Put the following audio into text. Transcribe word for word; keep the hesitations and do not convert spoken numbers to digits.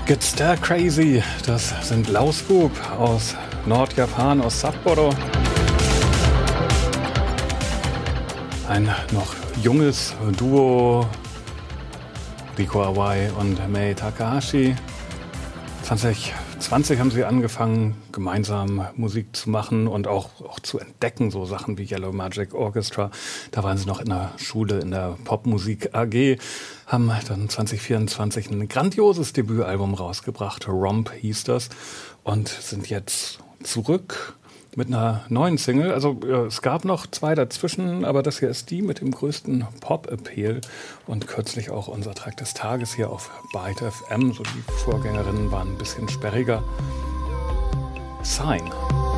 Get Stir Crazy, das sind Lausbub aus Nordjapan, aus Sapporo. Ein noch junges Duo, Riko Awai und Mei Takahashi. zwanzig zwanzig haben sie angefangen, gemeinsam Musik zu machen und auch, auch zu entdecken, so Sachen wie Yellow Magic Orchestra. Da waren sie noch in der Schule, in der Popmusik A G, haben dann zwanzig vierundzwanzig ein grandioses Debütalbum rausgebracht, Romp hieß das, und sind jetzt zurück mit einer neuen Single. Also äh, es gab noch zwei dazwischen, aber das hier ist die mit dem größten Pop-Appeal und kürzlich auch unser Track des Tages hier auf Byte F M. So die Vorgängerinnen waren ein bisschen sperriger. Sign.